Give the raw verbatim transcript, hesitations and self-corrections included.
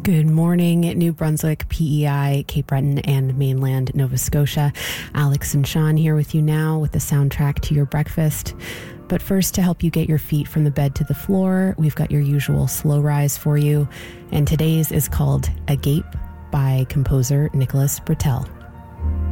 Good morning, New Brunswick, P E I, Cape Breton, and mainland Nova Scotia. Alex and Sean here with you now with the soundtrack to your breakfast. But first, to help you get your feet from the bed to the floor, we've got your usual slow rise for you. And today's is called Agape by composer Nicholas Britell.